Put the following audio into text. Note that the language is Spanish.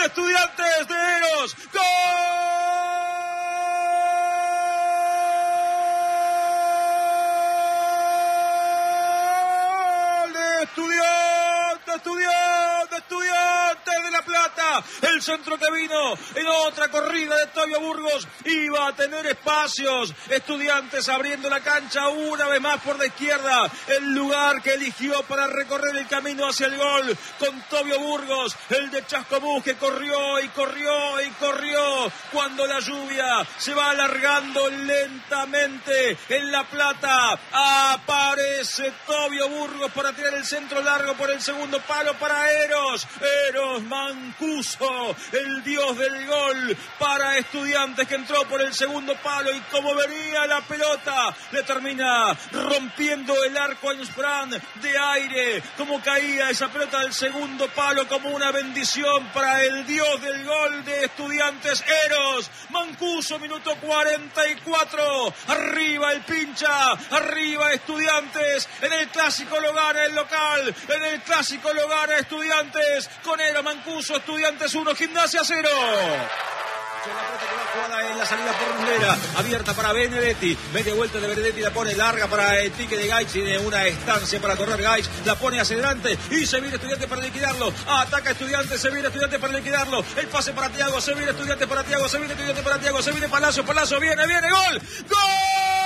Estudiantes de Eros. ¡Gol! Estudiantes de La Plata. El centro que vino en otra corrida de Tobio Burgos iba a tener espacios. Estudiantes abriendo la cancha una vez más por la izquierda. El lugar que eligió para recorrer el camino hacia el gol con Tobio Burgos. El de Chascomús que corrió y corrió y corrió. Cuando la lluvia se va alargando lentamente en La Plata, aparece Tobio Burgos para tirar el centro largo por el segundo palo para Eros Mancuso, el dios del gol para Estudiantes, que entró por el segundo palo y como venía la pelota le termina rompiendo el arco a Insprán de aire. Como caía esa pelota del segundo palo, como una bendición para el dios del gol de Estudiantes, Eros Mancuso. Minuto 44, arriba el pincha, arriba Estudiantes en el clásico lo gana el local, en el clásico lo gana Estudiantes con Eros Mancuso. Estudiantes 1, Gimnasia 0. La pelota que va jugada en la salida por Muslera, abierta para Benedetti, media vuelta de Benedetti, la pone larga para el pique de Gaich, tiene una estancia para correr Gaich, la pone hacia adelante y se viene Estudiantes para liquidarlo, ataca Estudiantes, se viene Estudiantes para liquidarlo, el pase para Thiago, se viene Estudiantes para Thiago, se viene Estudiantes para Thiago, se viene Palacio, viene, gol, ¡gol!